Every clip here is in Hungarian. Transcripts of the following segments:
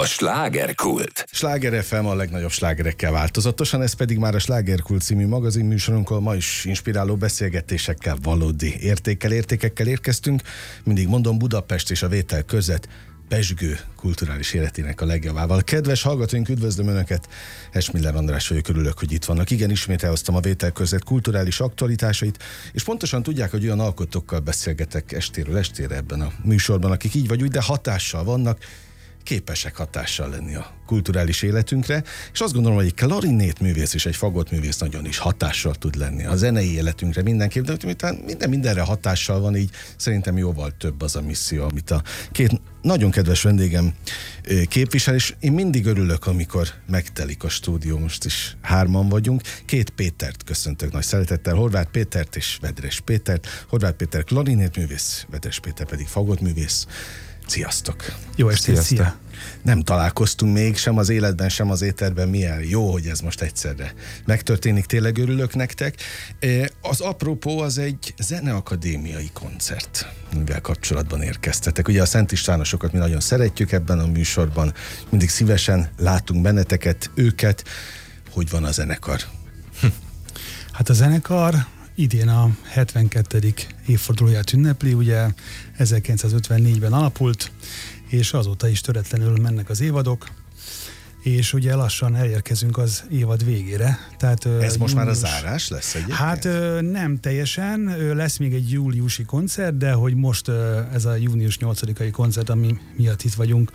A slágerkult. Sláger FM a legnagyobb slágerekkel változatosan, ez pedig már a Slágerkult című magazinműsorunkon ma is inspiráló beszélgetésekkel, valódi értékekkel érkeztünk. Mindig mondom, Budapest és a Vétel között pezsgő kulturális életének a legjavával. Kedves hallgatóink, üdvözlöm Önöket! Esmiller András vagyok, örülök, hogy itt vannak. Igen, ismét elhoztam a Vétel között kulturális aktualitásait, és pontosan tudják, hogy olyan alkotókkal beszélgetek estéről estére ebben a műsorban, akik így vagy úgy, de hatással vannak, képesek hatással lenni a kulturális életünkre, és azt gondolom, hogy egy klarinét művész és egy fagottművész nagyon is hatással tud lenni a zenei életünkre mindenképp, de mindenre hatással van, így szerintem jóval több az a misszió, amit a két nagyon kedves vendégem képvisel, és én mindig örülök, amikor megtelik a stúdió, most is hárman vagyunk. Két Pétert köszöntök nagy szeretettel, Horváth Pétert és Vedres Pétert. Horváth Péter klarinétművész, Vedres Péter pedig fagottművész. Sziasztok! Jó estét, szia! Nem találkoztunk még, sem az életben, sem az éterben, milyen jó, hogy ez most egyszerre megtörténik, tényleg örülök nektek. Az apropó az egy zeneakadémiai koncert, mivel kapcsolatban érkeztetek. Ugye a Szent Istvánosokat mi nagyon szeretjük ebben a műsorban, mindig szívesen látunk benneteket, őket. Hogy van a zenekar? Hát a zenekar idén a 72. évfordulóját ünnepli, ugye 1954-ben alapult, és azóta is töretlenül mennek az évadok, és ugye lassan elérkezünk az évad végére. Tehát, ez most már a zárás lesz egyébként? Hát nem teljesen, lesz még egy júliusi koncert, de hogy most ez a június 8-ai koncert, ami miatt itt vagyunk,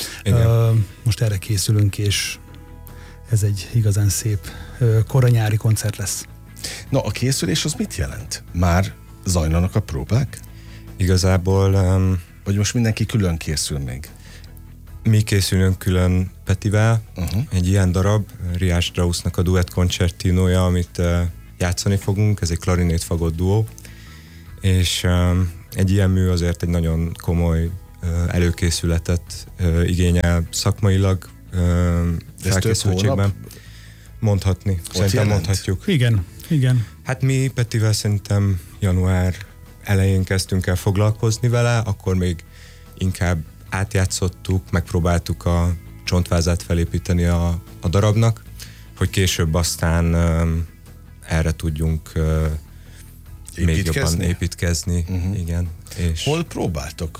most erre készülünk, és ez egy igazán szép koranyári koncert lesz. Na, a készülés az mit jelent? Már zajlanak a próbák? Igazából... vagy most mindenki külön készül még? Mi készülünk külön Petivel. Egy ilyen darab, Richard Straussnak a duett koncertinója, amit játszani fogunk, ez egy klarinét fagott duó, és egy ilyen mű azért egy nagyon komoly előkészületet igényel szakmailag felkészültségben. Mondhatni, szerintem mondhatjuk. Igen. Hát mi Petivel szerintem január elején kezdtünk el foglalkozni vele, akkor még inkább átjátszottuk, megpróbáltuk a csontvázát felépíteni a darabnak, hogy később aztán erre tudjunk még jobban építkezni. Igen. És hol próbáltok?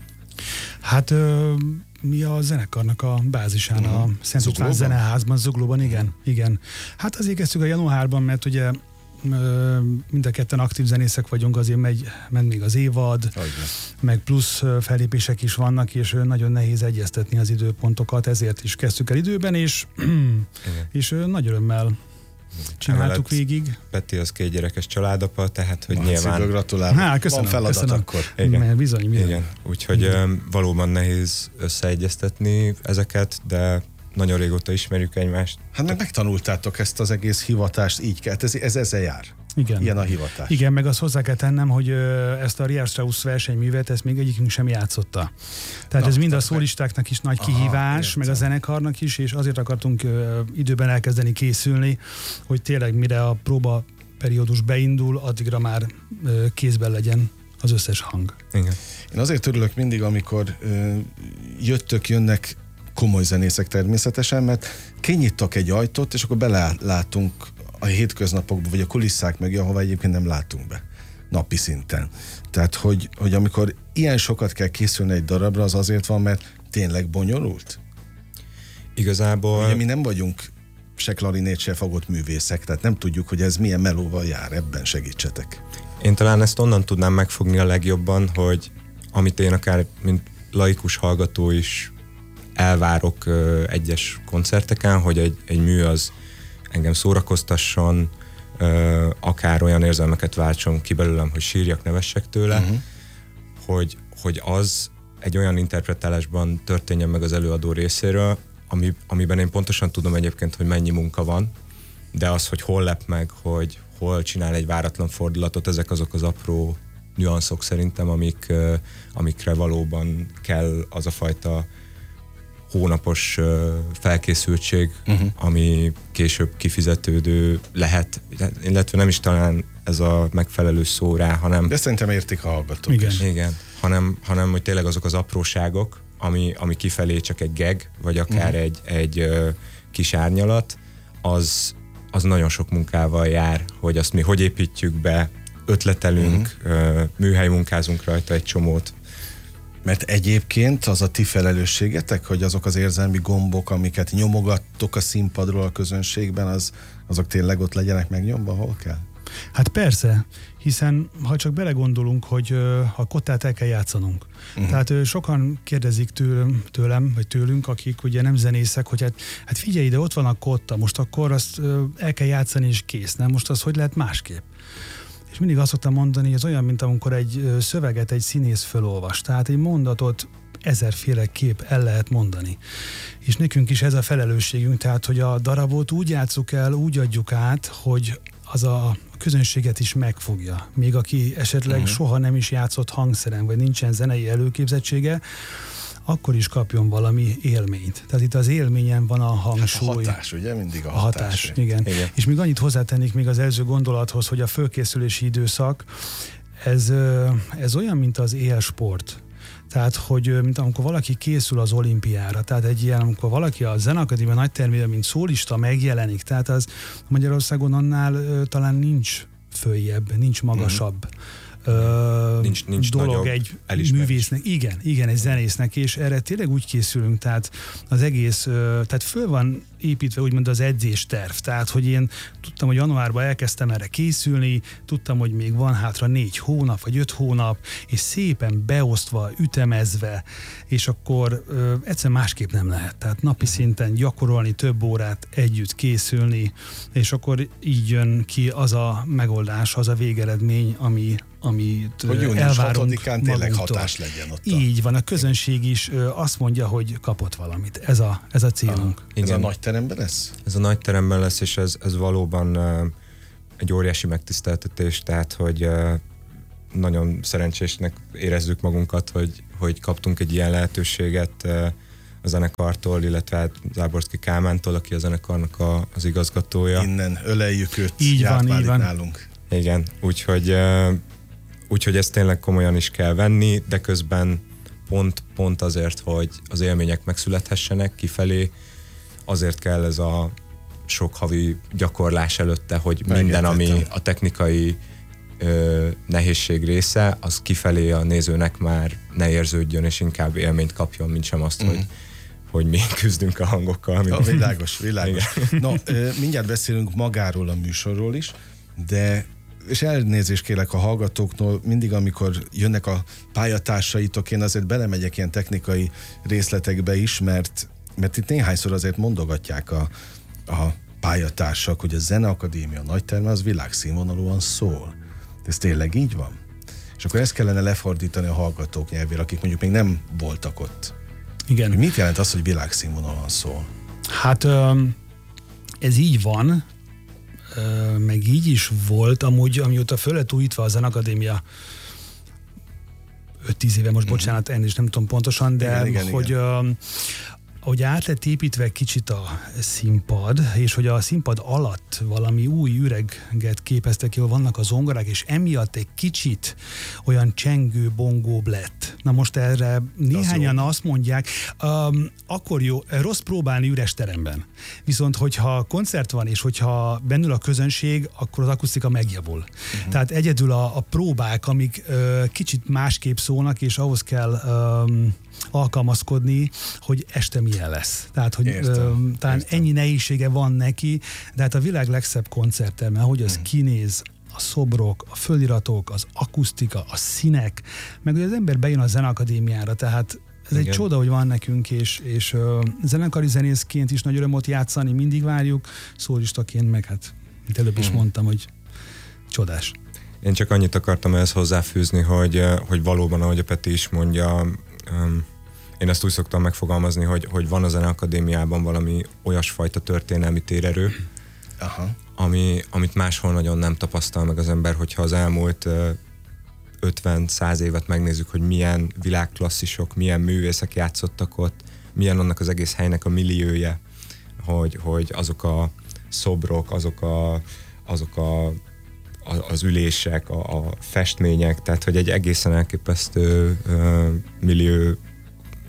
Hát mi a zenekarnak a bázisán, a Szent István Zeneházban, Zuglóban, igen. Hát azért kezdtük a januárban, mert ugye mind a ketten aktív zenészek vagyunk, azért ment még az évad, meg plusz fellépések is vannak, és nagyon nehéz egyeztetni az időpontokat, ezért is kezdtük el időben, és nagy örömmel csináltuk végig. Peti az 2 gyerekes családapa, tehát hogy nyilván... Szívből gratulálok. Köszönöm, van feladat köszönöm. akkor. Igen. Bizony. Igen. Úgyhogy valóban nehéz összeegyeztetni ezeket, de nagyon régóta ismerjük egymást. Hát meg megtanultátok ezt az egész hivatást, így kell, ez ezzel jár. Igen. Ilyen a hivatás. Igen, meg azt hozzá kell tennem, hogy ezt a Richard Strauss versenyművet, ezt még egyikünk sem játszotta. Tehát ez mind a szólistáknak is nagy kihívás, meg a zenekarnak is, és azért akartunk időben elkezdeni készülni, hogy tényleg mire a próba periódus beindul, addigra már kézben legyen az összes hang. Igen. Én azért örülök mindig, amikor jönnek komoly zenészek természetesen, mert kinyittak egy ajtót, és akkor belelátunk a hétköznapokba, vagy a kulisszák mögé, ahova egyébként nem látunk be napi szinten. Tehát, hogy amikor ilyen sokat kell készülni egy darabra, az azért van, mert tényleg bonyolult? Igazából... Ugye mi nem vagyunk se klarinét, se fagott művészek, tehát nem tudjuk, hogy ez milyen melóval jár, ebben segítsetek. Én talán ezt onnan tudnám megfogni a legjobban, hogy amit én akár, mint laikus hallgató is elvárok egyes koncerteken, hogy egy mű az engem szórakoztasson, akár olyan érzelmeket váltson ki belőlem, hogy sírjak, nevessek tőle, hogy az egy olyan interpretálásban történjen meg az előadó részéről, amiben én pontosan tudom egyébként, hogy mennyi munka van, de az, hogy hol lep meg, hogy hol csinál egy váratlan fordulatot, ezek azok az apró nüanszok szerintem, amikre valóban kell az a fajta hónapos felkészültség, ami később kifizetődő lehet, illetve nem is talán ez a megfelelő szó rá, hanem... De szerintem értik a hallgatók. Igen, hanem hogy tényleg azok az apróságok, ami kifelé csak egy gag, vagy akár egy kis árnyalat, az nagyon sok munkával jár, hogy azt mi hogy építjük be, ötletelünk, műhelymunkázunk rajta egy csomót. Mert egyébként az a ti felelősségetek, hogy azok az érzelmi gombok, amiket nyomogattok a színpadról a közönségben, azok tényleg ott legyenek megnyomva, hol kell? Hát persze, hiszen ha csak belegondolunk, hogy a kottát el kell játszanunk. Tehát sokan kérdezik tőlem, vagy tőlünk, akik ugye nem zenészek, hogy hát figyelj ide, ott van a kotta, most akkor azt el kell játszani és kész, nem? Most az hogy lehet másképp? És mindig azt szoktam mondani, hogy ez olyan, mint amikor egy szöveget egy színész fölolvas. Tehát egy mondatot 1000-féle kép el lehet mondani. És nekünk is ez a felelősségünk, tehát hogy a darabot úgy játsszuk el, úgy adjuk át, hogy az a közönséget is megfogja. Még aki esetleg soha nem is játszott hangszeren, vagy nincsen zenei előképzettsége, akkor is kapjon valami élményt. Tehát itt az élményen van a hangsúly. Hát a hatás, ugye? Mindig a hatás. Igen. És még annyit hozzátennék még az előző gondolathoz, hogy a fölkészülési időszak, ez olyan, mint az élsport. Tehát, hogy mint amikor valaki készül az olimpiára, tehát egy ilyen, amikor valaki a Zeneakadémia nagytermében, mint szólista megjelenik, tehát az Magyarországon annál talán nincs följebb, nincs magasabb nincs dolog egy művésznek, igen, egy zenésznek, és erre tényleg úgy készülünk, tehát az egész, tehát föl van építve úgymond az edzésterv, tehát hogy én tudtam, hogy januárban elkezdtem erre készülni, tudtam, hogy még van hátra 4 hónap, vagy 5 hónap, és szépen beosztva, ütemezve, és akkor egyszerűen másképp nem lehet, tehát napi szinten gyakorolni, több órát együtt készülni, és akkor így jön ki az a megoldás, az a végeredmény, amit elvárunk tényleg hatás legyen ott. Így van, a közönség is azt mondja, hogy kapott valamit. Ez a célunk. Ez a nagy teremben lesz? Ez a nagy teremben lesz, és ez valóban egy óriási megtiszteltetés, tehát hogy nagyon szerencsésnek érezzük magunkat, hogy kaptunk egy ilyen lehetőséget a zenekartól, illetve Záborszky Kálmántól, aki a zenekarnak az igazgatója. Innen öleljük őt, így van. nálunk. Igen, úgyhogy ezt tényleg komolyan is kell venni, de közben pont azért, hogy az élmények megszülethessenek kifelé, azért kell ez a sok havi gyakorlás előtte, hogy minden, ami a technikai nehézség része, az kifelé a nézőnek már ne érződjön, és inkább élményt kapjon, mint sem azt, hogy mi küzdünk a hangokkal. Ja, világos. No, mindjárt beszélünk magáról a műsorról is, de és elnézést kérlek a hallgatóknól, mindig amikor jönnek a pályatársaitok, én azért belemegyek ilyen technikai részletekbe is, mert itt néhányszor azért mondogatják a pályatársak, hogy a Zeneakadémia nagyterme az világszínvonalúan szól. Ez tényleg így van? És akkor ezt kellene lefordítani a hallgatók nyelvére, akik mondjuk még nem voltak ott. Igen. Mit jelent az, hogy világszínvonalúan szól? Hát ez így van, meg így is volt, amúgy, amióta föl lett újítva a Zeneakadémia 5-10 éve, most bocsánat, én is nem tudom pontosan, de igen. Hogy át lett építve kicsit a színpad, és hogy a színpad alatt valami új üreget képeztek ki, ahol vannak a zongorák, és emiatt egy kicsit olyan csengő, bongóbb lett. Na most erre néhányan azt mondják, akkor jó, rossz próbálni üres teremben. Viszont hogyha koncert van, és hogyha bennül a közönség, akkor az akusztika megjavul. Tehát egyedül a próbák, amik kicsit másképp szólnak, és ahhoz kell alkalmazkodni, hogy este milyen lesz. Tehát, hogy talán ennyi nehézsége van neki, de hát a világ legszebb koncertterme, hogy az kinéz, a szobrok, a föliratok, az akusztika, a színek, meg hogy az ember bejön a Zeneakadémiára, tehát ez egy csoda, hogy van nekünk, és zenekari zenészként is nagy örömot játszani, mindig várjuk, szólistaként meg hát, mint előbb is mondtam, hogy csodás. Én csak annyit akartam ehhez hozzáfűzni, hogy valóban, ahogy a Peti is mondja, én ezt úgy szoktam megfogalmazni, hogy van a Zeneakadémiában valami olyasfajta történelmi térerő, amit máshol nagyon nem tapasztal meg az ember, hogyha az elmúlt 50-100 évet megnézzük, hogy milyen világklasszisok, milyen művészek játszottak ott, milyen annak az egész helynek a milliója, hogy azok a szobrok, azok az ülések, a festmények, tehát hogy egy egészen elképesztő millió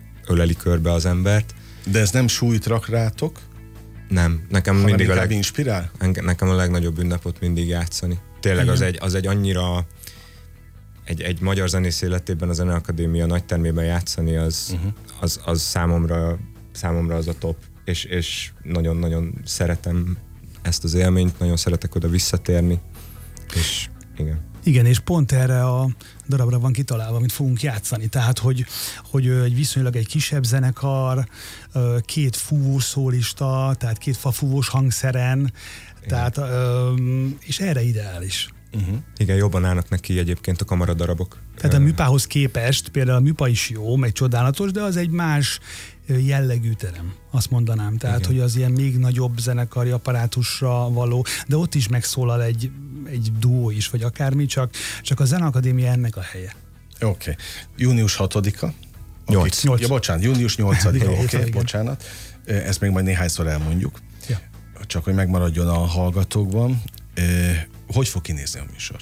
öleli körbe az embert. De ez nem súlyt rak rátok? Nem, nekem mindig inspirál? Nekem a legnagyobb ünnepot mindig játszani. Tényleg az egy annyira egy magyar zenész életében a Zeneakadémia nagytermében játszani az számomra az a top, és nagyon-nagyon szeretem ezt az élményt, nagyon szeretek oda visszatérni, és igen. Igen, és pont erre a darabra van kitalálva, amit fogunk játszani. Tehát, hogy egy viszonylag egy kisebb zenekar, 2 fúvós szólista, tehát 2 fafúvós hangszeren, igen. Tehát, és erre ideális. Igen, jobban állnak neki egyébként a kamaradarabok. Tehát a műpához képest, például a műpa is jó, meg csodálatos, de az egy más jellegű terem, azt mondanám. Tehát, igen. Hogy az ilyen még nagyobb zenekari apparátusra való, de ott is megszólal egy duó is, vagy akármi, csak a Zeneakadémia ennek a helye. Oké. Június 6-a? 8. Ja, bocsánat, június 8-a, oké, bocsánat. Ezt még majd néhányszor elmondjuk. Ja. Csak hogy megmaradjon a hallgatókban. Hogy fog kinézni a műsor?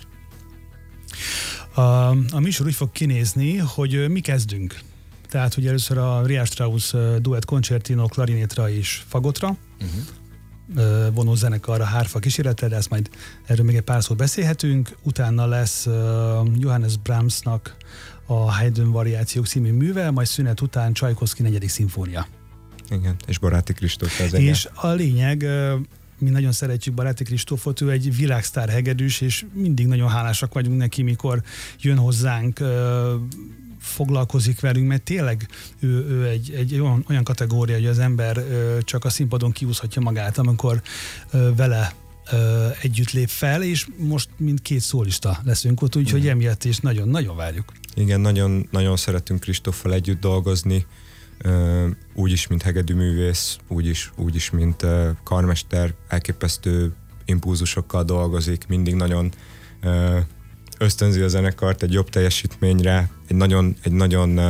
A műsor úgy fog kinézni, hogy mi kezdünk. Tehát, hogy először a Richard Strauss duett concertino klarinétra és fagotra, vonó zenekarra, hárfa kísérletre, de ezt majd erről még egy pár szót beszélhetünk. Utána lesz Johannes Brahmsnak a Haydn variációk című műve, majd szünet után Csajkovszky 4. szimfónia. Igen, és Baráti Kristóf az És a lényeg, mi nagyon szeretjük Baráti Kristófot, ő egy világsztár hegedűs, és mindig nagyon hálásak vagyunk neki, mikor jön hozzánk, foglalkozik velünk, mert tényleg ő egy olyan kategória, hogy az ember csak a színpadon kiúszhatja magát, amikor vele együtt lép fel, és most mind 2 szólista leszünk ott, úgyhogy emiatt is nagyon-nagyon várjuk. Igen, nagyon szeretünk Kristóffal együtt dolgozni, úgyis, mint hegedűművész, úgyis, mint karmester, elképesztő impulzusokkal dolgozik, mindig nagyon ösztönzi a zenekart egy jobb teljesítményre, egy nagyon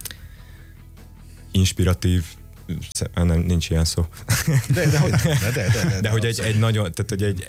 inspiratív, nem, nincs ilyen szó. De hogy egy nagyon, tehát hogy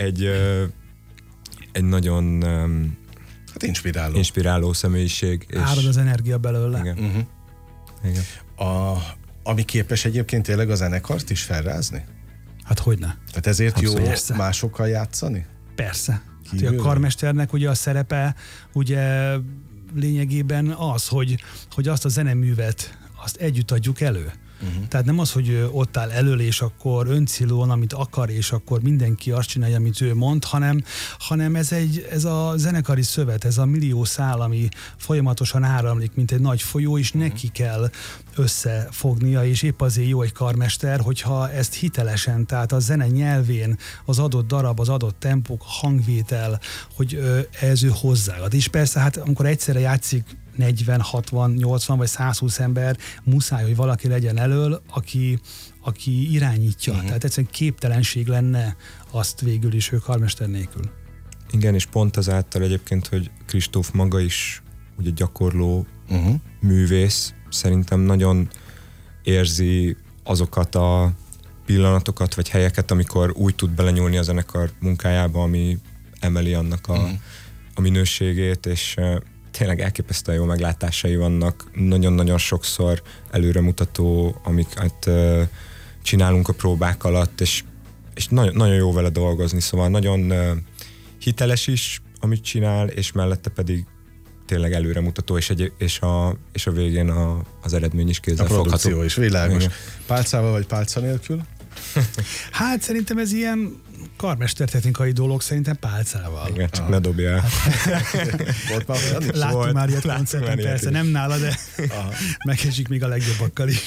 egy nagyon hát inspiráló személyiség. Árad az energia belőle. Igen. Igen. Ami képes egyébként tényleg a zenekart is felrázni? Hát hogyne. Tehát ezért hát jó persze. Másokkal játszani? Persze. Hát, a karmesternek ugye a szerepe ugye lényegében az, hogy azt a zeneművet azt együtt adjuk elő. Tehát nem az, hogy ott áll elől, és akkor öncélúan, amit akar, és akkor mindenki azt csinálja, amit ő mond, hanem ez a zenekari szövet, ez a millió szál, ami folyamatosan áramlik, mint egy nagy folyó, és neki kell összefognia, és épp azért jó egy karmester, hogyha ezt hitelesen, tehát a zene nyelvén, az adott darab, az adott tempók, hangvétel, hogy ez ő hozzáad. És persze, hát amikor egyszerre játszik 40, 60, 80 vagy 120 ember, muszáj, hogy valaki legyen elől, aki irányítja. Tehát egyszerűen képtelenség lenne azt végül is ő karmester nélkül. Igen, és pont azáltal egyébként, hogy Kristóf maga is ugye gyakorló művész, szerintem nagyon érzi azokat a pillanatokat vagy helyeket, amikor úgy tud belenyúlni a zenekar munkájába, ami emeli annak a minőségét, és tényleg elképesztően jó meglátásai vannak, nagyon-nagyon sokszor előremutató, amiket csinálunk a próbák alatt, és nagyon jó vele dolgozni, szóval nagyon hiteles is, amit csinál, és mellette pedig tényleg előremutató, és a végén az eredmény is kézzelfogható. A produkció is világos. Igen. Pálcával vagy pálca nélkül? Hát szerintem ez ilyen karmestertechnikai dolog, szerintem pálcával. Igen, csak ne dobja el. Volt már olyan is? Láttunk már ilyet koncerten, persze, nem nála, de megesik még a legjobbakkal is.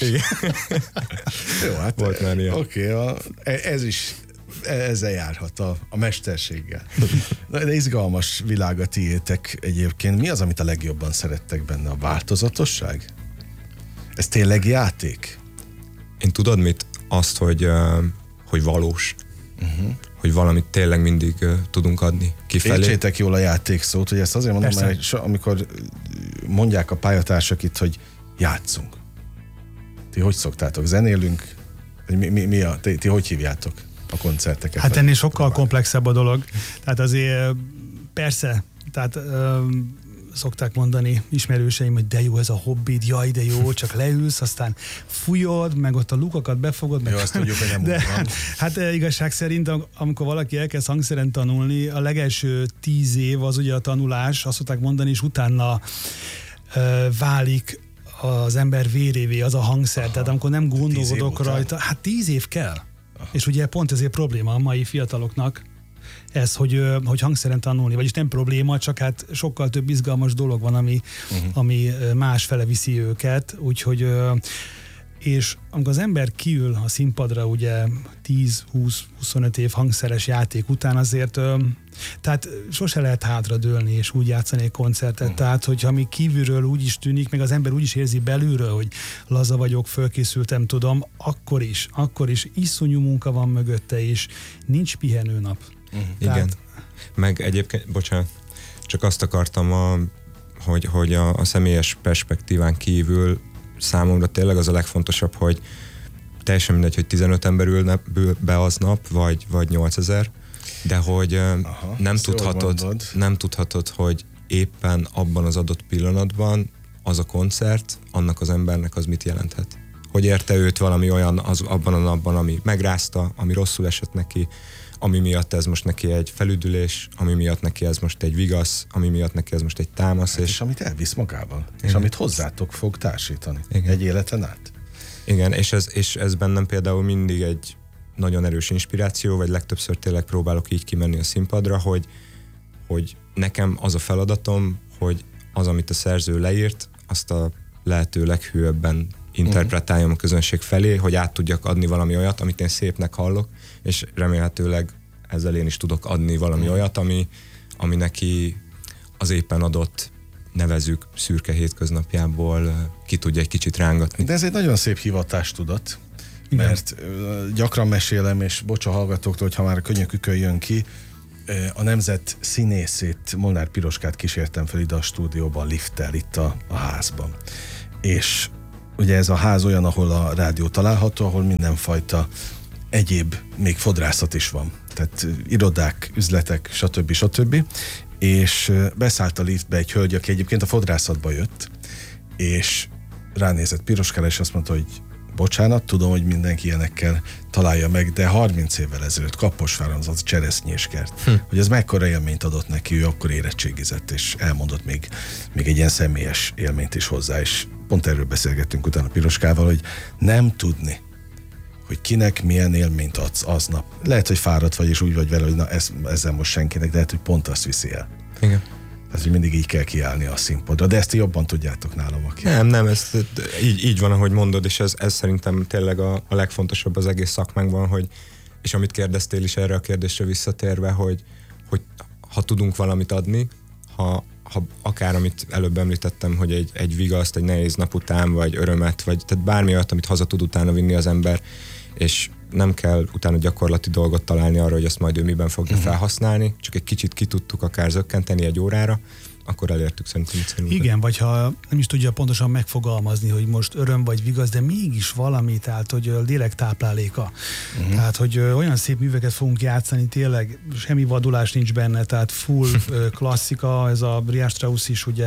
Jó, hát volt már ilyen. Oké, ez is ezzel járhat a mesterséggel. De izgalmas világ a tiétek egyébként. Mi az, amit a legjobban szerettek benne? A változatosság? Ez tényleg játék? Én tudod mit? Azt, hogy valós. Hogy valamit tényleg mindig tudunk adni kifelé. Értsétek jól a játékszót, hogy ezt azért mondom, mert amikor mondják a pályatársak itt, hogy játszunk. Ti hogy szoktátok? Zenélünk? Ti hogy hívjátok a koncerteket? Hát ennél sokkal komplexebb a dolog. Tehát azért persze, tehát szokták mondani ismerőseim, hogy de jó ez a Hobbit, jaj, de jó, csak leülsz, aztán fújod, meg ott a lukakat befogod. Jó, azt tudjuk, hogy nem de, van. hát igazság szerint, amikor valaki elkezd hangszeren tanulni, a legelső 10 év az ugye a tanulás, azt szokták mondani, és utána válik az ember vérévé az a hangszer. Tehát amikor nem gondolkodok rajta, hát 10 év kell. Aha. És ugye pont ezért probléma a mai fiataloknak ez, hogy hangszeren tanulni, vagyis nem probléma, csak hát sokkal több izgalmas dolog van, ami másfele viszi őket, úgyhogy és amikor az ember kiül a színpadra ugye 10-20-25 év hangszeres játék után azért, tehát sose lehet hátradőlni és úgy játszani egy koncertet, tehát hogyha még kívülről úgy is tűnik, meg az ember úgy is érzi belülről, hogy laza vagyok, fölkészültem, tudom, akkor is iszonyú munka van mögötte, és nincs pihenőnap. Igen. Meg egyébként, bocsánat, csak azt akartam, hogy a személyes perspektíván kívül számomra tényleg az a legfontosabb, hogy teljesen mindegy, hogy 15 ember ül be aznap, vagy 8000, de hogy nem tudhatod, hogy éppen abban az adott pillanatban az a koncert, annak az embernek az mit jelenthet. Hogy érte őt valami olyan abban a napban, ami megrázta, ami rosszul esett neki, ami miatt ez most neki egy felüdülés, ami miatt neki ez most egy vigasz, ami miatt neki ez most egy támasz. És amit elvisz magával, és amit hozzátok fog társítani egy életen át. Igen, és ez bennem például mindig egy nagyon erős inspiráció, vagy legtöbbször tényleg próbálok így kimenni a színpadra, hogy nekem az a feladatom, hogy az, amit a szerző leírt, azt a lehető leghűbben interpretáljam a közönség felé, hogy át tudjak adni valami olyat, amit én szépnek hallok, és remélhetőleg ezzel én is tudok adni valami olyat, ami neki az éppen adott, nevezzük szürke hétköznapjából ki tudja egy kicsit rángatni. De ez egy nagyon szép hivatástudat, mert gyakran mesélem, és bocs a hallgatóktól, hogyha már a könyökükön jön ki, a Nemzet színészét, Molnár Piroskát kísértem fel ide a stúdióban, lifttel itt a házban. És ugye ez a ház olyan, ahol a rádió található, ahol mindenfajta egyéb, még fodrászat is van. Tehát irodák, üzletek, stb. És beszállt a liftbe egy hölgy, aki egyébként a fodrászatba jött, és ránézett Piroskára, és azt mondta, hogy bocsánat, tudom, hogy mindenki ilyenekkel találja meg, de 30 évvel ezelőtt Kaposváron az a cseresznyéskert, hogy ez mekkora élményt adott neki, ő akkor érettségizett, és elmondott még egy ilyen személyes élményt is hozzá, és pont erről beszélgettünk utána Piroskával, hogy nem tudni, hogy kinek milyen élményt adsz aznap. Lehet, hogy fáradt vagy, és úgy vagy vele, hogy na ezzel most senkinek, de lehet, hogy pont azt viszi el. Igen. Tehát, hogy mindig így kell kiállni a színpadra, de ezt jobban tudjátok nálam. Aki. Nem, ez így van, ahogy mondod, és ez szerintem tényleg a legfontosabb az egész szakmánkban, hogy, és amit kérdeztél is erre a kérdésre visszatérve, hogy ha tudunk valamit adni, ha akár amit előbb említettem, hogy egy vigaszt, egy nehéz nap után, vagy örömet, vagy tehát bármi olyat, amit haza tud utána vinni az ember, és nem kell utána gyakorlati dolgot találni arra, hogy ezt majd ő miben fogja felhasználni, csak egy kicsit ki tudtuk akár zökkenteni egy órára, akkor elértük szerintem a célunkat. Igen, vagy ha nem is tudja pontosan megfogalmazni, hogy most öröm vagy vigasz, de mégis valami, tehát hogy a lélek tápláléka. Tehát, hogy olyan szép műveket fogunk játszani, tényleg semmi vadulás nincs benne, tehát full klasszika, ez a Richard Strauss is ugye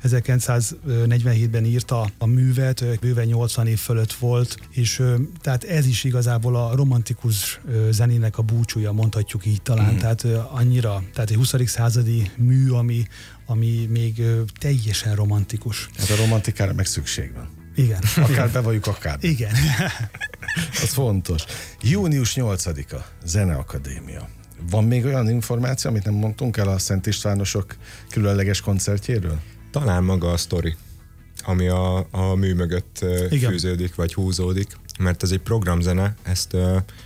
1947-ben írta a művet, bőven 80 év fölött volt, és tehát ez is igazából a romantikus zenének a búcsúja, mondhatjuk így talán, tehát annyira, tehát egy 20. századi mű, ami még teljesen romantikus. Hát a romantikára meg szükség van. Igen. Akár bevalljuk, akár. Igen. Az fontos. Június 8-a, Zeneakadémia. Van még olyan információ, amit nem mondtunk el a Szent Istvánosok különleges koncertjéről? Talán maga a sztori, ami a mű mögött fűződik, vagy húzódik, mert ez egy programzene, ezt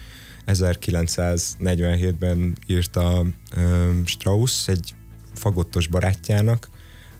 1947-ben írta Strauss egy fagottos barátjának,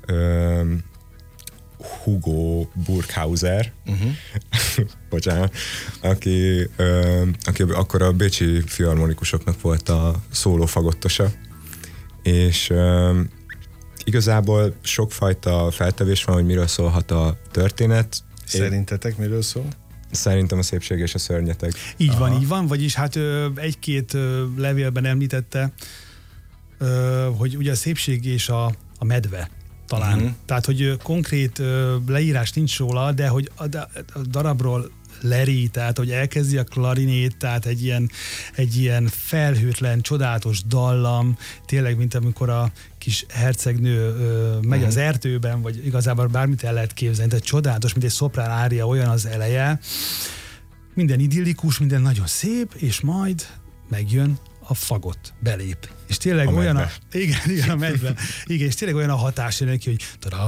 Hugo Burghauser, bocsánat, aki akkor a bécsi filharmonikusoknak volt a szóló fagottosa, és igazából sokfajta feltevés van, hogy miről szólhat a történet. Szerintetek miről szól? Szerintem a szépség és a szörnyeteg. Így van, vagyis hát egy-két levélben említette, hogy ugye a szépség és a medve. talán. Tehát, hogy konkrét leírás nincs róla, de hogy a darabról leri, tehát hogy elkezdi a klarinét, tehát egy ilyen felhőtlen, csodálatos dallam, tényleg, mint amikor a kis hercegnő megy az erdőben, vagy igazából bármit el lehet képzelni, tehát csodálatos, mint egy szoprán ária, olyan az eleje. Minden idillikus, minden nagyon szép, és majd megjön a fagot, belép. És tényleg olyan igen, a megyben. Igen, és tényleg olyan a hatás jön neki, hogy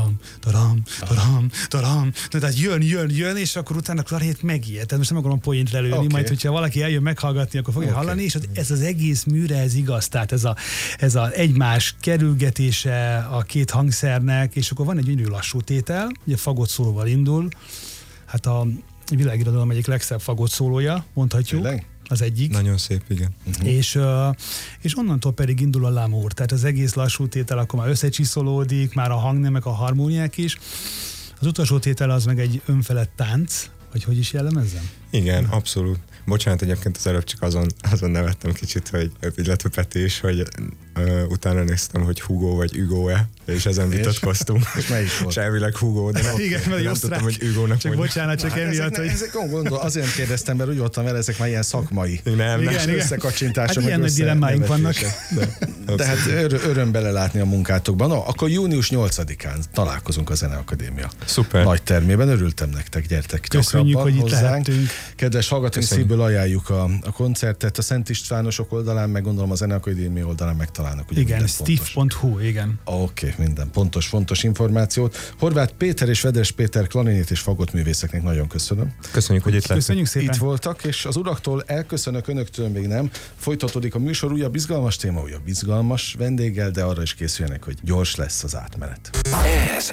taram, tehát jön, és akkor utána a klarinét megijed. Tehát most nem akarom poént lelőni, majd hogyha valaki eljön meghallgatni, akkor fogja hallani, és ez az egész műre ez igaz. Tehát ez a egymás kerülgetése a két hangszernek, és akkor van egy gyönyörű lassú tétel, ugye fagot szólóval indul, hát a világirodalom egyik legszebb fagot szólója, mondhatjuk. Tényleg? Az egyik. Nagyon szép, igen. És onnantól pedig indul a l'amour, tehát az egész lassú tétel akkor már összecsiszolódik, már a hangnemek, a harmóniák is. Az utolsó tétel az meg egy önfelett tánc, vagy hogy is jellemezzem? Igen, abszolút. Bocsánat, egyébként az előbb csak azon nevettem kicsit, hogy egy letöpetés, hogy utána néztem, hogy Hugo vagy Hugo-e, és ezen vitatkoztunk. És melyik volt? És elvileg Hugo, de nem tudtam, hogy Hugo-nak csak bocsánat, csak emiatt, hogy... Azért kérdeztem, mert úgy voltam vele, ezek már ilyen szakmai nem összekacsintások. Hát ilyen nagy dilemmáink vannak. De hát öröm belelátni a munkátokban. No, akkor június 8-án találkozunk a Zeneakadémia nagy termében. Örültem nektek, gyertek köszönjük, hogy itt lehetünk. Kedves hallgatóink, szívből ajánljuk a koncertet. A Szent Istvánosok oldalán, meg gondolom a Zeneakadémia oldalán megtalálnak. Igen, steve.hu, igen. Oké, minden fontos információt. Horváth Péter és Vedes Péter klarinét és fagot művészeknek nagyon köszönöm. Köszönjük, hogy itt lettek. Köszönjük szépen. Itt voltak, és az uraktól elköszönök, önöktől még nem. Folytatódik a műsor, újabb izgalmas téma, újabb izgalmas vendéggel, de arra is készüljenek, hogy gyors lesz az átmenet. Ez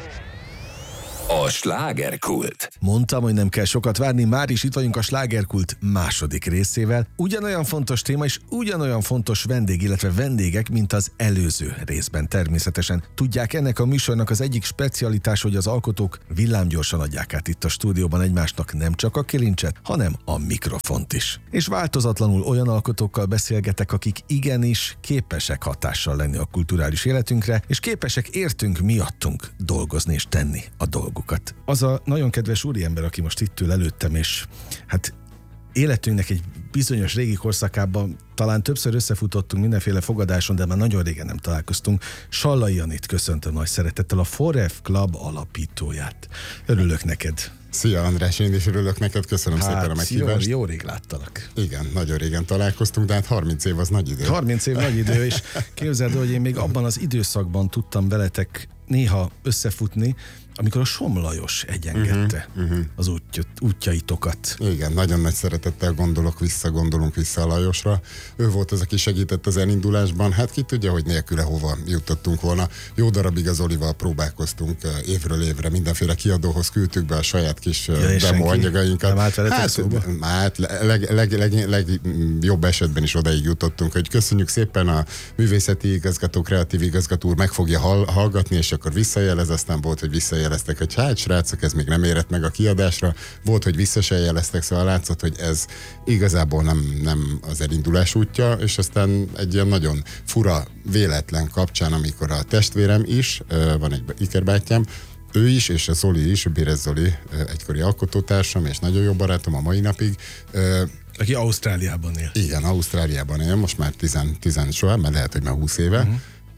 a Slágerkult. Mondtam, hogy nem kell sokat várni, már is itt vagyunk a Slágerkult második részével. Ugyanolyan fontos téma és ugyanolyan fontos vendég, illetve vendégek, mint az előző részben természetesen. Tudják, ennek a műsornak az egyik specialitás, hogy az alkotók villámgyorsan adják át itt a stúdióban egymásnak nem csak a kilincset, hanem a mikrofont is. És változatlanul olyan alkotókkal beszélgetek, akik igenis képesek hatással lenni a kulturális életünkre, és képesek értünk miattunk dolgozni és tenni a dolgokat. Az a nagyon kedves úriember, aki most itt ül előttem, és hát életünknek egy bizonyos régi korszakában talán többször összefutottunk mindenféle fogadáson, de már nagyon régen nem találkoztunk. Sallai Janit köszöntöm nagy szeretettel, a Foref Club alapítóját. Örülök neked. Szia András, én is örülök neked, köszönöm szépen a meghívást. Jó rég láttalak. Igen, nagyon régen találkoztunk, de hát 30 év az nagy idő. 30 év nagy idő, és képzeld, hogy én még abban az időszakban tudtam veletek néha összefutni, amikor a Somm Lajos egyengedte az útjaitokat. Igen, nagyon nagy szeretettel gondolunk vissza a Lajosra. Ő volt az, aki segített az elindulásban. Hát ki tudja, hogy nélküle hova jutottunk volna. Jó darabig az Olival próbálkoztunk évről évre, mindenféle kiadóhoz küldtük be a saját kis demo anyagainkat. Nem állt veletek szóba? Hát legjobb esetben is odaig jutottunk, hogy köszönjük szépen, a művészeti igazgató, kreatív igazgató úr meg fogja hallgatni, és akkor visszajelez, aztán volt, hogy visszajeleztek, hogy hát srácok, ez még nem érett meg a kiadásra, volt, hogy vissza se jeleztek, szóval látszott, hogy ez igazából nem az elindulás útja, és aztán egy ilyen nagyon fura véletlen kapcsán, amikor a testvérem is, van egy ikerbátyám, ő is, és a Zoli is, Bérez Zoli, egykori alkotótársam, és nagyon jó barátom a mai napig. Aki Ausztráliában él. Igen, Ausztráliában él, most már 10 soha, mert lehet, hogy már 20 éve.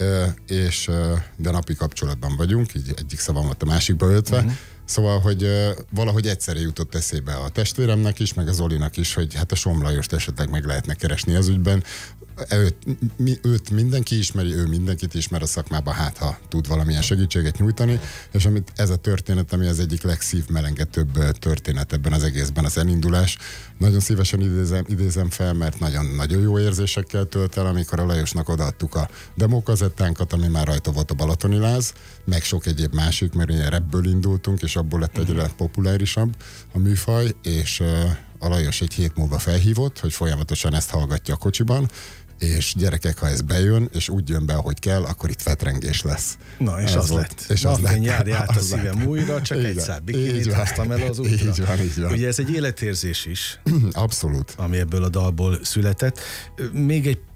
De napi kapcsolatban vagyunk, így egyik szavamat a másikba öltve. Szóval, hogy valahogy egyszerre jutott eszébe a testvéremnek is, meg az Zolinak is, hogy hát a Somm Lajost esetleg meg lehetne keresni az ügyben. Őt mindenki ismeri, ő mindenkit ismer a szakmában, hát ha tud valamilyen segítséget nyújtani, és amit ez a történet, ami az egyik legszívmelengetőbb történet ebben az egészben, az elindulás, nagyon szívesen idézem fel, mert nagyon jó érzésekkel tölt el, amikor a Lajosnak odaadtuk a demókazettánkat, ami már rajta volt a Balatoni Láz, meg sok egyéb másik, mert ilyen rapből indultunk, és abból lett egyre populárisabb a műfaj, és a Lajos egy hét múlva felhívott, hogy folyamatosan ezt hallgatja a kocsiban, és gyerekek, ha ez bejön, és úgy jön be, ahogy kell, akkor itt fetrengés lesz. Na, és az lett. És az lett. Járj át a szívem újra, csak egy szál bikinit hoztam el az útra. Így van. Ugye ez egy életérzés is. Abszolút. Ami ebből a dalból született. Még egy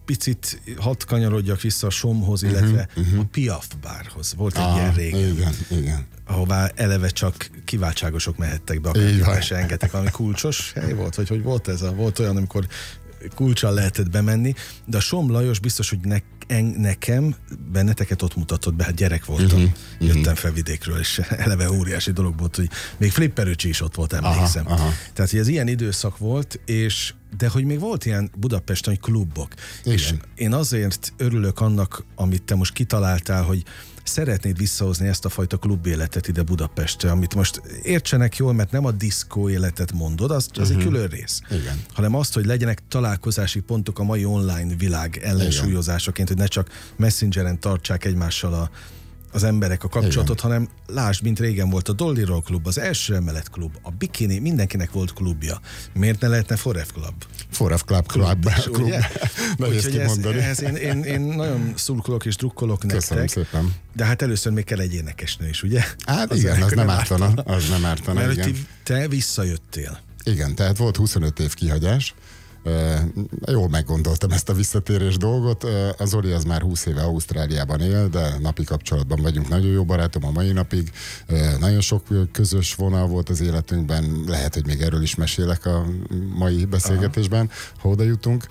picit hadd kanyarodjak vissza a Somhoz, illetve a Piaf bárhoz. Volt egy ilyen régen. Igen. Ahová eleve csak kiváltságosok mehettek be, akár se engedtek, ami kulcsos hely volt, vagy hogy volt ez? Volt olyan, amikor kulccsal lehetett bemenni, de a Som Lajos biztos, hogy nekem benneteket ott mutatott be, hát gyerek voltam, jöttem fel vidékről, és eleve óriási dolog volt, hogy még Flipperöcsi is ott volt, emlékszem. Tehát, hogy ez ilyen időszak volt, de hogy még volt ilyen Budapesten klubok. Igen. És én azért örülök annak, amit te most kitaláltál, hogy szeretnéd visszahozni ezt a fajta klubéletet ide Budapestre, amit most értsenek jól, mert nem a diszkó életet mondod, az egy külön rész. Igen. Hanem azt, hogy legyenek találkozási pontok a mai online világ ellensúlyozásaként, hogy ne csak Messengeren tartsák egymással az emberek a kapcsolatot, hanem lásd, mint régen volt a Dolly Roll klub, az első emelet klub, a Bikini, mindenkinek volt klubja. Miért ne lehetne Forev Club? Forev Club. Úgyhogy én nagyon szurkolok és drukkolok Köszönöm nektek. Szépen. De hát először még kell egy énekesnő is, ugye? Hát az igen, az nem ártana. Mert igen. Te visszajöttél. Igen, tehát volt 25 év kihagyás. Jól meggondoltam ezt a visszatérés dolgot. Az Zoli az már 20 éve Ausztráliában él, de napi kapcsolatban vagyunk, nagyon jó barátom a mai napig. Nagyon sok közös vonal volt az életünkben, lehet, hogy még erről is mesélek a mai beszélgetésben, ha oda jutunk.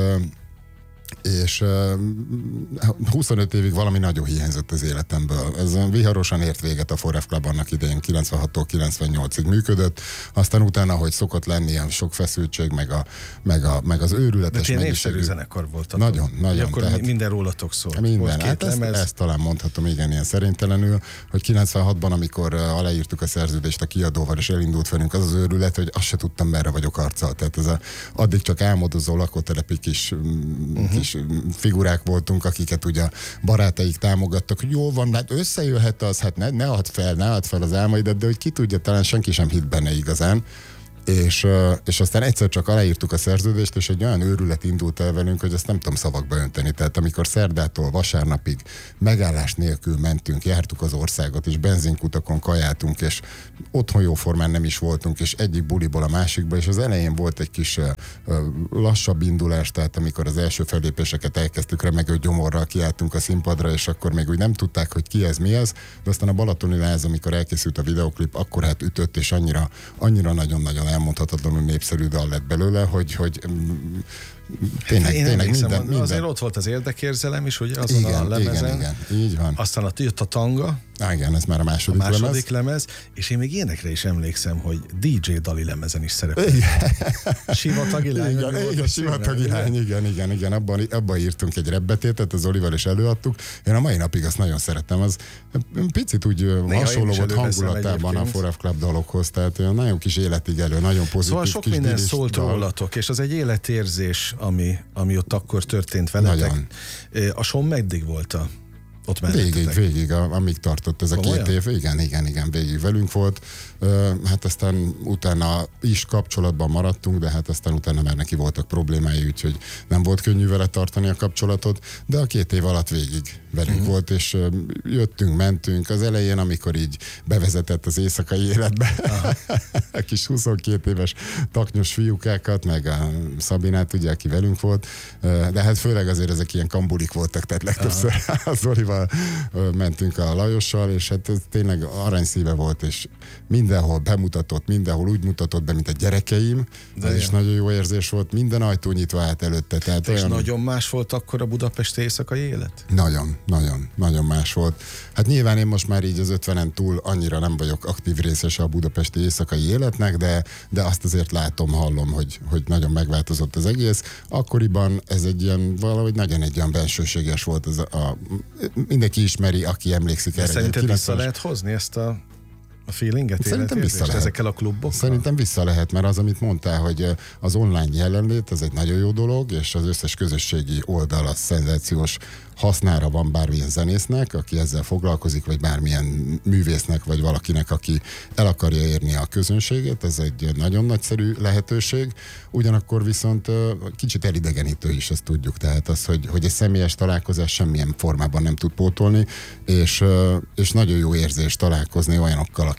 És 25 évig valami nagyon hiányzott az életemből. Ez viharosan ért véget a Forev Club, annak idején 96-tól 98-ig működött, aztán utána, hogy szokott lenni ilyen sok feszültség, meg az őrületes mennyiségű. De népszerű zenekar voltatok. Nagyon. Akkor tehát minden rólatok szól. Minden, hát ezt talán mondhatom, igen, ilyen szerintelenül, hogy 96-ban, amikor aláírtuk a szerződést a kiadóval, és elindult velünk az őrület, hogy azt se tudtam, merre vagyok arccal. Tehát addig csak álmodozó lakótelepi kis figurák voltunk, akiket ugye barátaik támogattak, hogy jó van, hát összejöhet az, hát ne add fel az álmaidat, de hogy ki tudja, talán senki sem hitt benne igazán. És aztán egyszer csak aláírtuk a szerződést, és egy olyan őrület indult el velünk, hogy ezt nem tudom szavakba önteni. Tehát amikor szerdától vasárnapig megállás nélkül mentünk, jártuk az országot, és benzinkutakon kajáltunk, és otthon jóformán nem is voltunk, és egyik buliból a másikba, és az elején volt egy kis lassabb indulás, tehát amikor az első fellépéseket elkezdtük, remegő gyomorral kiálltunk a színpadra, és akkor még úgy nem tudták, hogy ki ez, mi ez, de aztán a Balatoni Láz, amikor elkészült a videoklip, akkor hát ütött, és annyira nagyon-nagyon elmondhatatlanul népszerű dal lett belőle, hogy tényleg minden. Azért ott volt az érdekérzelem is, ugye azon a lemezen. Igen, így van. Aztán jött a tanga. Igen, ez már a második lemez. És én még ilyenekre is emlékszem, hogy DJ Dali lemezen is szerepel. Sivatagi lány. Igen, Sivatagi lány, igen. Abban írtunk egy repbetétet, az Olival is előadtuk. Én a mai napig azt nagyon szeretem. Az picit úgy hasonló volt hangulatában a Forev Club dalokhoz, tehát olyan nagyon kis életig elő, nagyon pozitív. Szóval sok minden szólt rólatok, és az egy életérzés, ami ott akkor történt veletek. Nagyon. A Som meddig volt ott végig, amíg tartott ez a 2 év. Igen, végig velünk volt. Hát aztán utána is kapcsolatban maradtunk, de hát aztán utána már neki voltak problémái, úgyhogy nem volt könnyű vele tartani a kapcsolatot, de a 2 év alatt végig velünk volt, és jöttünk, mentünk. Az elején, amikor így bevezetett az éjszakai életbe, a kis 22 éves taknyos fiúkákat, meg a Szabinát, ugye, aki velünk volt, de hát főleg azért ezek ilyen kambulik voltak, tehát legtöbbször az Zolival mentünk a Lajossal, és hát ez tényleg aranyszíve volt, és mindenhol bemutatott, mindenhol úgy mutatott be, mint a gyerekeim, és nagyon jó érzés volt, minden ajtó nyitva állt előtte. Tehát és nagyon más volt akkor a budapesti éjszakai élet? Nagyon más volt. Hát nyilván én most már így az 50-en túl annyira nem vagyok aktív részese a budapesti éjszakai életnek, de azt azért látom, hallom, hogy nagyon megváltozott az egész. Akkoriban ez egy ilyen, valahogy nagyon egy olyan bensőséges volt, mindenki ismeri, aki emlékszik erre. Szerinted vissza lehet hozni ezt a feelinget? Szerintem vissza lehet. Ezekkel a klubokkal? Szerintem vissza lehet, mert az, amit mondtál, hogy az online jelenlét, az egy nagyon jó dolog, és az összes közösségi oldal az szenzációs hasznára van bármilyen zenésznek, aki ezzel foglalkozik, vagy bármilyen művésznek, vagy valakinek, aki el akarja érni a közönséget. Ez egy nagyon nagyszerű lehetőség. Ugyanakkor viszont kicsit elidegenítő is, ezt tudjuk. Tehát az, hogy egy személyes találkozás semmilyen formában nem tud pótolni, és nagyon jó érzés találkozni olyanokkal,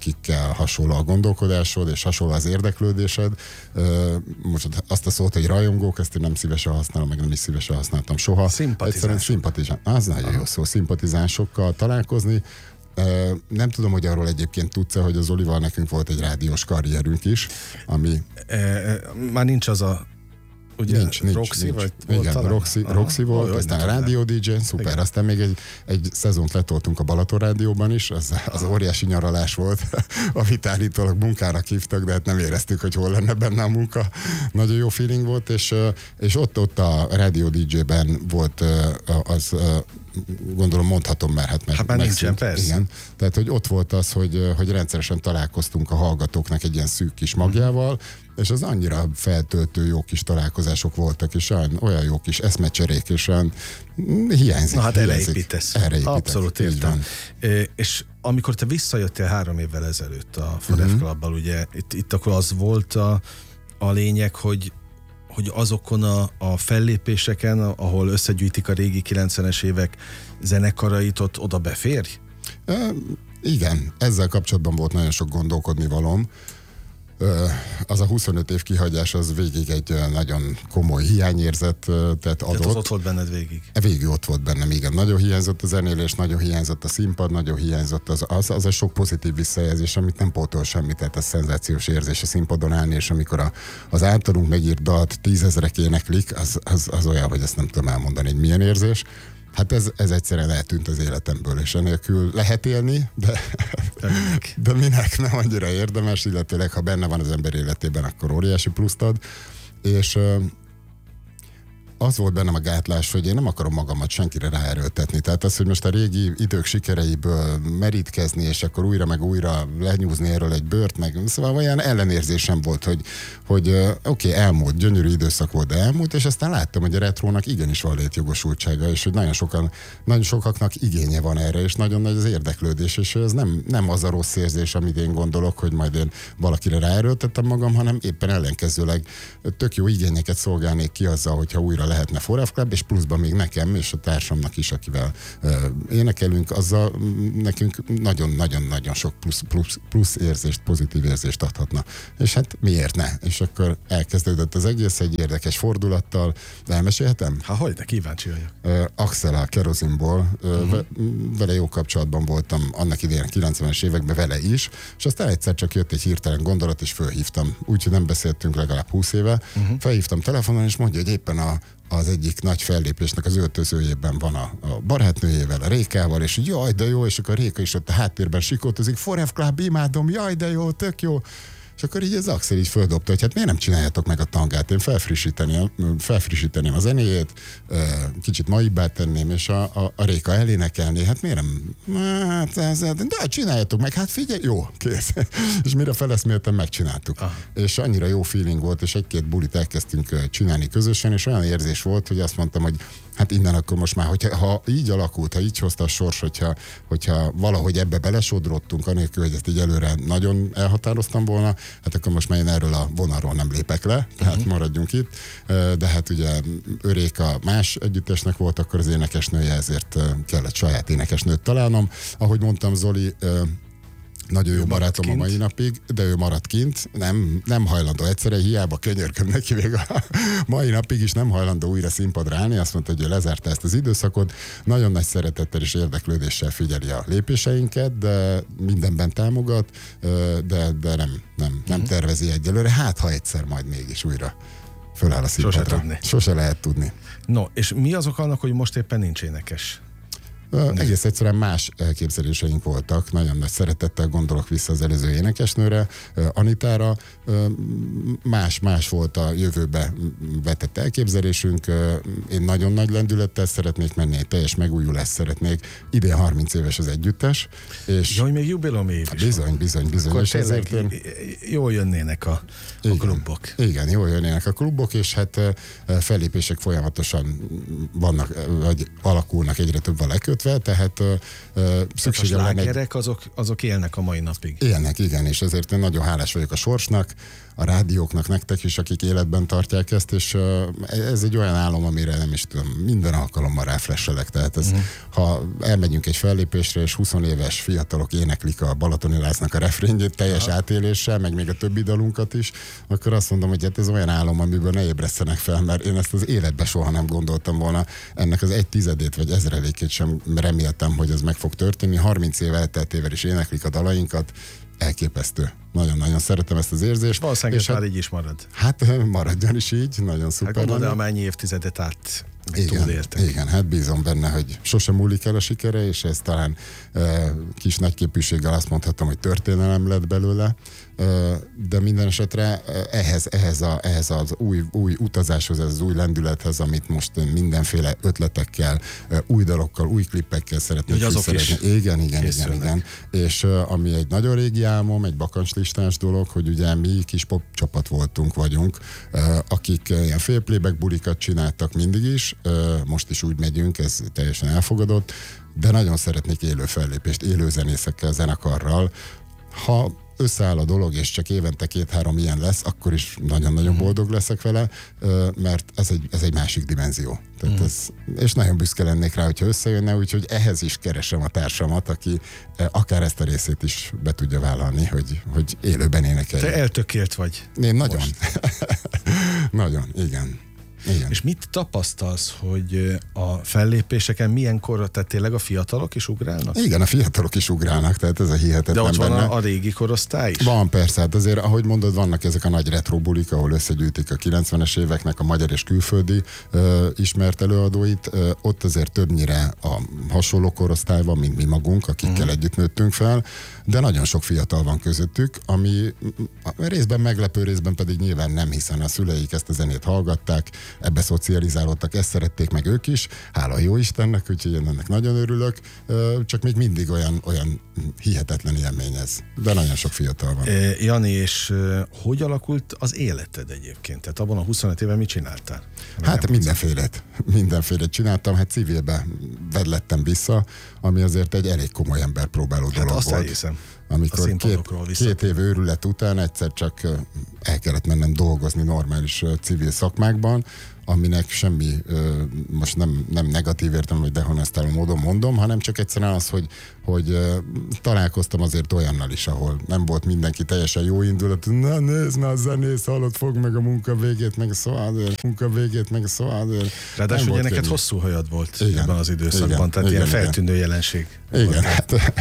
akikkel hasonló a gondolkodásod, és hasonló az érdeklődésed. Most azt a szót, hogy rajongók, ezt én nem szívesen használom, meg nem is szívesen használtam soha. Egyszerűen az nagyon jó szó, szimpatizánsokkal találkozni. Nem tudom, hogy arról egyébként tudsz-e, hogy az Zolival nekünk volt egy rádiós karrierünk is, ami... Már nincs az a... Ugye, nincs. Roxy, vagy igen, Roxy volt, aztán a rádió DJ, szuper, igen. Aztán még egy szezont letoltunk a Balaton rádióban is, az óriási nyaralás volt, amit állítólag munkának hívtak, de hát nem éreztük, hogy hol lenne benne a munka. Nagyon jó feeling volt, és ott a rádió DJ-ben volt az... gondolom mondhatom már, hát már nincsen, persze. Igen. Tehát, hogy ott volt az, hogy rendszeresen találkoztunk a hallgatóknak egy ilyen szűk kis magjával, és az annyira feltöltő jó kis találkozások voltak, és olyan jó kis eszmecserék, és olyan hiányzik. Na hát erre építesz. Abszolút értem. És amikor te visszajöttél 3 évvel ezelőtt a Forever Clubbal, ugye itt akkor az volt a lényeg, hogy azokon a fellépéseken, ahol összegyűjtik a régi 90-es évek zenekarait, ott oda beférj? Igen, ezzel kapcsolatban volt nagyon sok gondolkodni valóm. Az a 25 év kihagyás az végig egy nagyon komoly hiányérzetet adott. Tehát az ott volt benned végig? Végig ott volt bennem, igen. Nagyon hiányzott a zenélés, nagyon hiányzott a színpad, nagyon hiányzott az a sok pozitív visszajelzés, amit nem pótol semmit, tehát a szenzációs érzés a színpadon állni, és amikor az általunk megírt dalt 10 000-ek éneklik, az olyan, hogy ezt nem tudom elmondani, hogy milyen érzés. Hát ez egyszerűen eltűnt az életemből, és enélkül lehet élni, de minek nem annyira érdemes, illetőleg ha benne van az ember életében, akkor óriási pluszt ad, és az volt bennem a gátlás, hogy én nem akarom magamat senkire ráerőltetni. Tehát az, hogy most a régi idők sikereiből merítkezni, és akkor újra meg újra lenyúzni erről egy bőrt, meg szóval olyan ellenérzésem volt, hogy oké, elmúlt, gyönyörű időszak volt, de elmúlt, és aztán láttam, hogy a retrónak igenis van létjogosultsága, és hogy nagyon sokaknak igénye van erre, és nagyon nagy az érdeklődés, és ez nem az a rossz érzés, amit én gondolok, hogy majd én valakire ráerőltettem magam, hanem éppen ellenkezőleg tök jó igényeket szolgálnék ki azzal, hogyha újra lehetne Forever Club, és pluszban még nekem és a társamnak is, akivel énekelünk, azzal nekünk nagyon-nagyon-nagyon sok plusz érzést, pozitív érzést adhatna. És hát miért ne? És akkor elkezdődött az egész egy érdekes fordulattal. Elmesélhetem? Hogy de kíváncsi vagyok. Axel a Kerozinból, vele jó kapcsolatban voltam annak idején 90-es években vele is, és aztán egyszer csak jött egy hirtelen gondolat, és fölhívtam. Úgyhogy nem beszéltünk legalább 20 éve. Felhívtam telefonon, és mondja, hogy éppen az egyik nagy fellépésnek az öltözőjében van a barátnőjével, a Rékával, és jaj, de jó, és akkor a Réka is ott a háttérben sikoltozik, Forever Club, imádom, jaj, de jó, tök jó. És akkor így az Axel így földobta, hogy hát miért nem csináljátok meg a tangát, én felfrissíteném a zenéjét, kicsit maibbá tenném, és a Réka elénekelné, hát miért nem, de csináljátok meg, hát figyelj, jó, kész. És mire feleszméltem, megcsináltuk. És annyira jó feeling volt, és 1-2 bulit elkezdtünk csinálni közösen, és olyan érzés volt, hogy azt mondtam, hogy hát innen akkor most már, ha így alakult, ha így hozta a sors, hogyha valahogy ebbe belesodrottunk, anélkül, hogy ezt így előre nagyon elhatároztam volna, hát akkor most már én erről a vonalról nem lépek le, tehát maradjunk itt. De hát ugye Réka más együttesnek volt akkor az énekesnője, ezért kellett saját énekesnőt találnom. Ahogy mondtam, Zoli nagyon jó barátom a mai napig, de ő maradt kint, nem hajlandó egyszerre, hiába könyörgöm neki, még a mai napig is nem hajlandó újra színpadra állni, azt mondta, hogy ő lezárta ezt az időszakot, nagyon nagy szeretettel és érdeklődéssel figyeli a lépéseinket, de mindenben támogat, de nem tervezi egyelőre, hát ha egyszer majd mégis újra föláll a színpadra. Sose lehet tudni. No, és mi az oka annak, hogy most éppen nincs énekes? Egész egyszerűen más elképzeléseink voltak, nagyon nagy szeretettel gondolok vissza az előző énekesnőre, Anitára, más volt a jövőbe vetett elképzelésünk, én nagyon nagy lendülettel szeretnék menni, egy teljes megújulást szeretnék, idén 30 éves az együttes. És hogy még jubileum év is. Bizony. Akkor és ezért jól jönnének a klubok. Igen, jól jönnének a klubok, és hát fellépések folyamatosan vannak, vagy alakulnak, egyre több a lekötve, kötve, tehát szüksége a lenne... slágerek azok élnek a mai napig. Élnek, igen, és ezért én nagyon hálás vagyok a sorsnak, a rádióknak, nektek is, akik életben tartják ezt, és ez egy olyan álom, amire nem is tudom, minden alkalommal ráflesselek. Tehát ez, ha elmegyünk egy fellépésre, és 20 éves fiatalok éneklik a Balatoni Lásznak a refrénjét teljes átéléssel, meg még a többi dalunkat is, akkor azt mondom, hogy hát ez olyan álom, amiből ne ébresztenek fel, mert én ezt az életben soha nem gondoltam volna. Ennek az 1/10 vagy 1000-ét sem reméltem, hogy ez meg fog történni. 30 év elteltével is éneklik a dalainkat, elképesztő. Nagyon-nagyon szeretem ezt az érzést. Valószínűleg ez már így is marad. Hát maradjon is így, nagyon szuper. Hát gondolod, amennyi évtizedet át túléltek. Igen, hát bízom benne, hogy sosem múlik el a sikere, és ez talán kis nagyképűséggel azt mondhatom, hogy történelem lett belőle, de minden esetre ehhez az új utazáshoz, ez az új lendülethez, amit most mindenféle ötletekkel, új dalokkal, új klippekkel szeretnék kiszerezni. Igen. És ami egy nagyon régi álmom, egy bakancslistás dolog, hogy ugye mi kis pop csapat vagyunk, akik ilyen félplayback bulikat csináltak mindig is, most is úgy megyünk, ez teljesen elfogadott, de nagyon szeretnék élő fellépést, élő zenészekkel, zenekarral. Ha összeáll a dolog, és csak évente 2-3 ilyen lesz, akkor is nagyon-nagyon boldog leszek vele, mert ez egy másik dimenzió. Tehát és nagyon büszke lennék rá, hogyha összejönne, úgyhogy ehhez is keresem a társamat, aki akár ezt a részét is be tudja vállalni, hogy élőben énekeljen. Te eltökélt vagy. Én nagyon. Nagyon, igen. És mit tapasztalsz, hogy a fellépéseken milyen korra, tehát tényleg a fiatalok is ugrálnak? Igen, a fiatalok is ugrálnak, tehát ez a hihetetlen. De ott van benne. a régi korosztály is? Van, persze, hát azért, ahogy mondod, vannak ezek a nagy retro bulik, ahol összegyűjtik a 90-es éveknek a magyar és külföldi ismert előadóit. Ott azért többnyire a hasonló korosztály van, mint mi magunk, akikkel együtt nőttünk fel, de nagyon sok fiatal van közöttük, ami részben meglepő, részben pedig nyilván nem, hiszen a szüleik ezt a zenét hallgatták, ebbe szocializálódtak, ezt szerették meg ők is, hála jó Istennek, úgyhogy én ennek nagyon örülök, csak még mindig olyan hihetetlen élmény ez. De nagyon sok fiatal van. Jani, és hogy alakult az életed egyébként? Tehát abban a 25 éven mit csináltál? Hát mindenfélét csináltam, hát civilbe vedlettem vissza, ami azért egy elég komoly ember próbáló dolog azt volt. Elhiszem. Amikor két év őrület után egyszer csak el kellett mennem dolgozni normális civil szakmákban, aminek semmi, most nem negatív értem, vagy dehonestáló módon mondom, hanem csak egyszerűen az, hogy találkoztam azért olyannal is, ahol nem volt mindenki teljesen jó indulatú, na nézd már, zenész, hallod, fogd meg a munka végét, meg a szó. Ráadásul ugye neked hosszú hajad volt ebben az időszakban, tehát ilyen feltűnő jelenség. Igen, hát